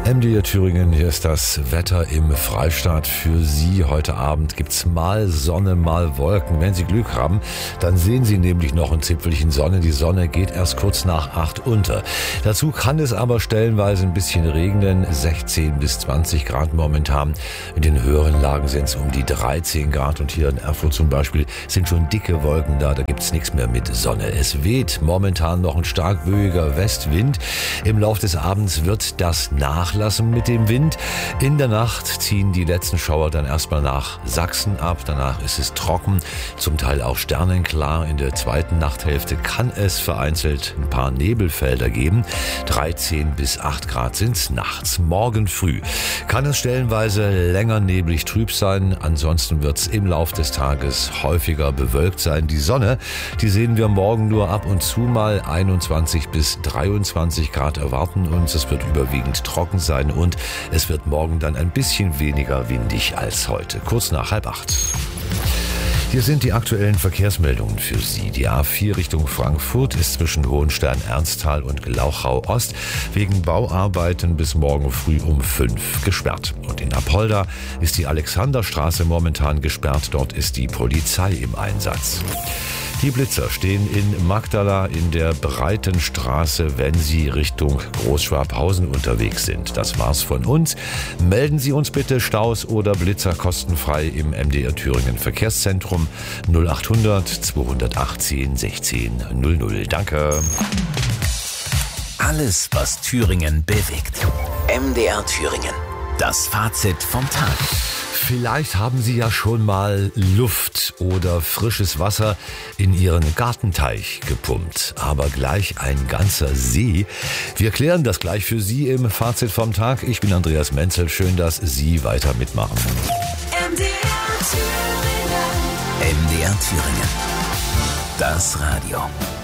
MDR Thüringen, hier ist das Wetter im Freistaat für Sie. Heute Abend gibt's mal Sonne, mal Wolken. Wenn Sie Glück haben, dann sehen Sie nämlich noch ein Zipfelchen Sonne. Die Sonne geht erst kurz nach 8 unter. Dazu kann es aber stellenweise ein bisschen regnen. 16 bis 20 Grad momentan. In den höheren Lagen sind es um die 13 Grad. Und hier in Erfurt zum Beispiel sind schon dicke Wolken da. Da gibt's nichts mehr mit Sonne. Es weht momentan noch ein stark böiger Westwind. Im Laufe des Abends wird das nachlassen mit dem Wind. In der Nacht ziehen die letzten Schauer dann erstmal nach Sachsen ab. Danach ist es trocken, zum Teil auch sternenklar. In der zweiten Nachthälfte kann es vereinzelt ein paar Nebelfelder geben. 13 bis 8 Grad sind's nachts. Morgen früh kann es stellenweise länger neblig trüb sein. Ansonsten wird's im Laufe des Tages häufiger bewölkt sein. Die Sonne, die sehen wir morgen nur ab und zu mal. 21 bis 23 Grad erwarten uns. Es wird überwiegend trocken sein und es wird morgen dann ein bisschen weniger windig als heute. Kurz nach 7:30. Hier sind die aktuellen Verkehrsmeldungen für Sie. Die A4 Richtung Frankfurt ist zwischen Hohenstein-Ernsthal und Glauchau Ost wegen Bauarbeiten bis morgen früh um 5 gesperrt. Und in Apolda ist die Alexanderstraße momentan gesperrt. Dort ist die Polizei im Einsatz. Die Blitzer stehen in Magdala in der Breitenstraße, wenn Sie Richtung Großschwabhausen unterwegs sind. Das war's von uns. Melden Sie uns bitte Staus oder Blitzer kostenfrei im MDR Thüringen Verkehrszentrum 0800 218 16 00. Danke. Alles, was Thüringen bewegt. MDR Thüringen. Das Fazit vom Tag. Vielleicht haben Sie ja schon mal Luft oder frisches Wasser in Ihren Gartenteich gepumpt, aber gleich ein ganzer See. Wir klären das gleich für Sie im Fazit vom Tag. Ich bin Andreas Menzel. Schön, dass Sie weiter mitmachen. MDR Thüringen. Das Radio.